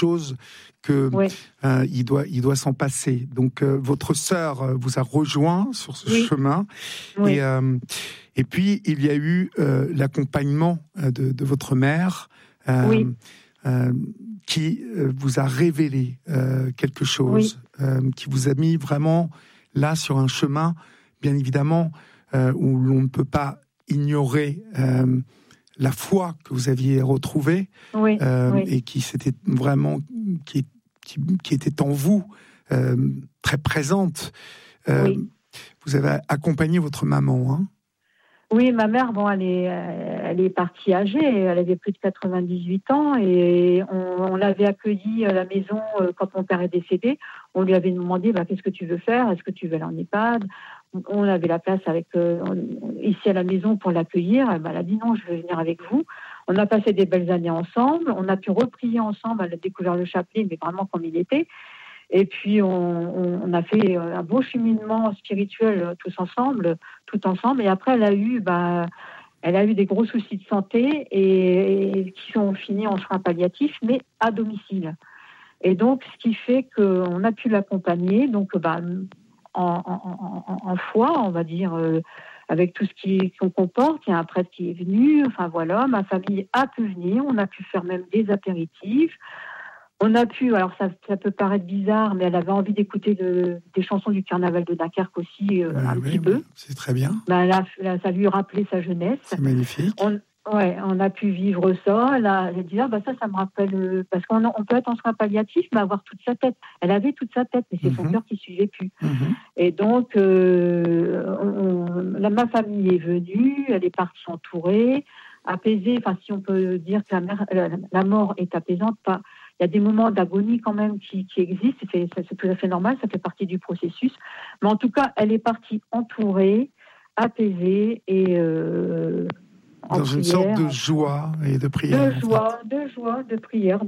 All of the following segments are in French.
chose que il doit s'en passer. Donc votre sœur vous a rejoint sur ce chemin, et puis il y a eu l'accompagnement de votre mère. Qui vous a révélé quelque chose, qui vous a mis vraiment là sur un chemin, bien évidemment, où l'on ne peut pas ignorer la foi que vous aviez retrouvée, et qui s'était vraiment, qui était en vous, très présente. Vous avez accompagné votre maman, hein? Oui, ma mère, elle est partie âgée, elle avait plus de 98 ans, et on l'avait accueillie à la maison quand mon père est décédé. On lui avait demandé, qu'est-ce que tu veux faire? Est-ce que tu veux aller en EHPAD? On avait la place ici à la maison pour l'accueillir. Elle a dit non, je veux venir avec vous. On a passé des belles années ensemble, on a pu reprier ensemble, elle a découvert le chapelet, mais vraiment comme il était. Et puis, on a fait un beau cheminement spirituel tout ensemble. Et après, elle a eu des gros soucis de santé et qui sont finis en soins palliatifs, mais à domicile. Et donc, ce qui fait qu'on a pu l'accompagner, donc, en foi, on va dire, avec tout ce qu'on comporte. Il y a un prêtre qui est venu. Enfin, voilà, ma famille a pu venir. On a pu faire même des apéritifs. On a pu, alors ça peut paraître bizarre, mais elle avait envie d'écouter des chansons du carnaval de Dunkerque aussi, un petit peu. C'est très bien. Ça lui rappelait sa jeunesse. C'est magnifique. On a pu vivre ça. Elle a dit, ça me rappelle, parce qu'on peut être en soins palliatifs, mais avoir toute sa tête. Elle avait toute sa tête, mais c'est son cœur qui suivait plus. Et donc, ma famille est venue, elle est partie entourée, apaisée. Enfin, si on peut dire que la mort est apaisante, pas. Il y a des moments d'agonie quand même qui existent, c'est tout à fait normal, ça fait partie du processus. Mais en tout cas, elle est partie entourée, apaisée et dans une sorte de joie et de prière. De prière,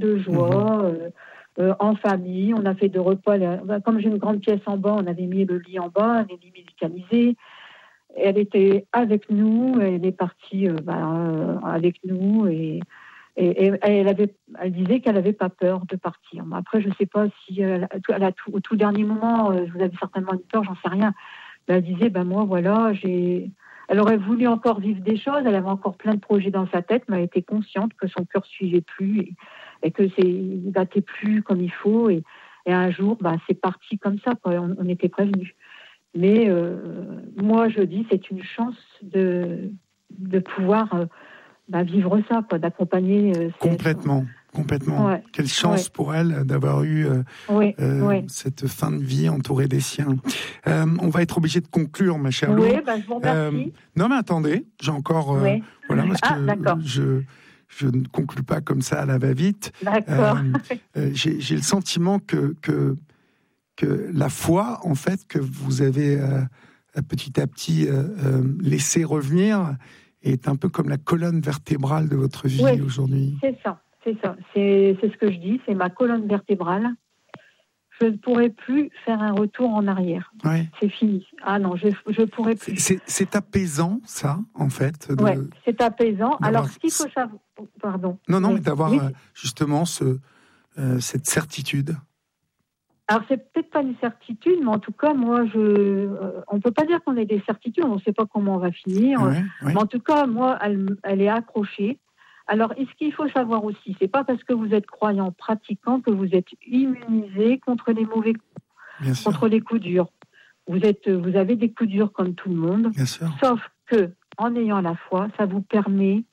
en famille. On a fait de repas. Comme j'ai une grande pièce en bas, on avait mis le lit en bas, un lit médicalisé. Elle était avec nous, elle est partie avec nous et elle disait qu'elle n'avait pas peur de partir. Après, je ne sais pas si au tout dernier moment, vous avez certainement une peur, j'en sais rien. Mais elle disait, moi, voilà, elle aurait voulu encore vivre des choses, elle avait encore plein de projets dans sa tête, mais elle était consciente que son cœur ne suivait plus et que il battait plus comme il faut. Et un jour, c'est parti comme ça, quoi. On était prévenus. Mais moi, je dis, c'est une chance de pouvoir... vivre ça, quoi, d'accompagner. Complètement. Ouais. Quelle chance pour elle d'avoir eu cette fin de vie entourée des siens. On va être obligé de conclure, ma chère Lou. Oui, je vous remercie. Non, mais attendez, j'ai encore... parce que je ne conclue pas comme ça à la va-vite. D'accord. J'ai le sentiment que la foi, en fait, que vous avez petit à petit laissé revenir... est un peu comme la colonne vertébrale de votre vie aujourd'hui. C'est ça. C'est ce que je dis, c'est ma colonne vertébrale. Je ne pourrai plus faire un retour en arrière. C'est fini. Ah non, je pourrai plus. C'est apaisant, ça, en fait. C'est apaisant. Alors, ce qu'il faut savoir... Pardon. Non, mais d'avoir justement cette certitude. Alors, c'est peut-être pas une certitude, mais en tout cas, moi, on peut pas dire qu'on ait des certitudes, on ne sait pas comment on va finir. Mais en tout cas, moi, elle est accrochée. Alors, ce qu'il faut savoir aussi, c'est pas parce que vous êtes croyant, pratiquant, que vous êtes immunisé contre les mauvais coups, contre les coups durs. Vous avez des coups durs comme tout le monde. Sauf que, en ayant la foi, ça vous permet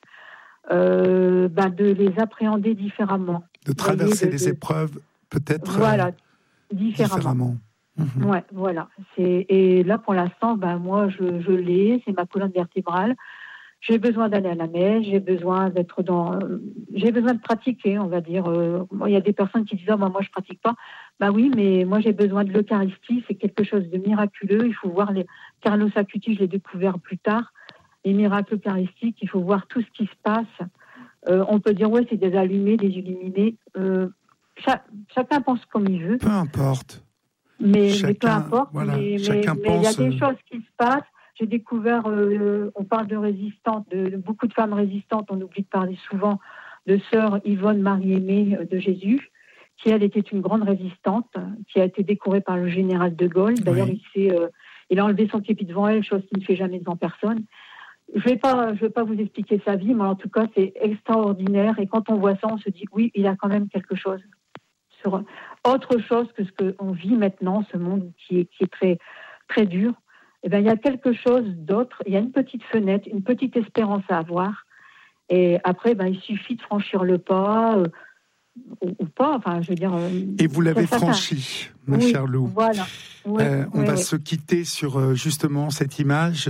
de les appréhender différemment. De traverser les épreuves, peut-être. Différemment. Ouais, voilà. Et là, pour l'instant, moi, je l'ai. C'est ma colonne vertébrale. J'ai besoin d'aller à la messe. J'ai besoin de pratiquer, on va dire. Il y a des personnes qui disent, moi, je pratique pas. Oui, mais moi, j'ai besoin de l'Eucharistie. C'est quelque chose de miraculeux. Il faut voir Carlos Acutis, je l'ai découvert plus tard. Les miracles eucharistiques. Il faut voir tout ce qui se passe. On peut dire, c'est des allumés, des illuminés. Chacun pense comme il veut. Peu importe. Mais peu importe. Voilà, mais il y a des choses qui se passent. J'ai découvert, on parle de résistantes, de beaucoup de femmes résistantes. On oublie de parler souvent de sœur Yvonne Marie-Aimée de Jésus, qui elle était une grande résistante, qui a été décorée par le général de Gaulle. D'ailleurs, il a enlevé son képi devant elle, chose qu'il ne fait jamais devant personne. Je vais pas vous expliquer sa vie, mais en tout cas, c'est extraordinaire. Et quand on voit ça, on se dit, oui, il a quand même quelque chose. Sur autre chose que ce qu'on vit maintenant, ce monde qui est très, très dur. Eh bien, il y a quelque chose d'autre. Il y a une petite fenêtre, une petite espérance à avoir. Et après, il suffit de franchir le pas, ou pas. Enfin, je veux dire. Et vous l'avez franchi, ma chère Lou. Voilà. On va se quitter sur justement cette image.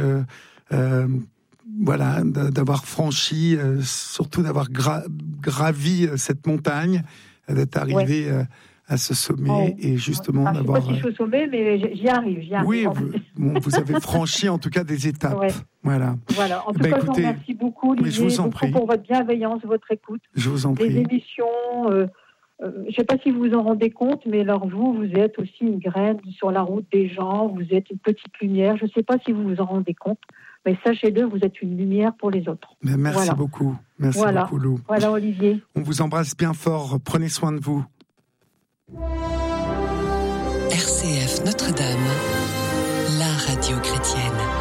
Voilà, d'avoir franchi, surtout d'avoir gravi cette montagne, d'être arrivé à ce sommet et justement d'avoir. Je ne sais pas si je suis au sommet, mais j'y arrive. Oui, vous avez franchi en tout cas des étapes. Ouais. Voilà. En tout cas, je vous remercie beaucoup, Olivier, pour votre bienveillance, votre écoute. Je vous en prie. Les émissions, je ne sais pas si vous vous en rendez compte, mais alors vous êtes aussi une graine sur la route des gens, vous êtes une petite lumière. Je ne sais pas si vous vous en rendez compte, mais sachez-le, vous êtes une lumière pour les autres. Mais merci beaucoup. Merci beaucoup, Lou. Voilà, Olivier. On vous embrasse bien fort. Prenez soin de vous. RCF Notre-Dame, la radio chrétienne.